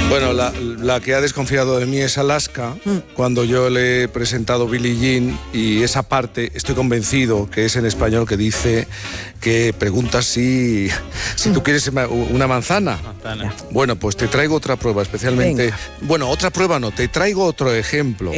Bueno, la que ha desconfiado de mí es Alaska, cuando yo le he presentado Billie Jean, y esa parte estoy convencido que es en español, que dice, que pregunta si tú quieres una manzana. Bueno, pues te traigo otra prueba, especialmente... Venga. Bueno, otra prueba no, te traigo otro ejemplo.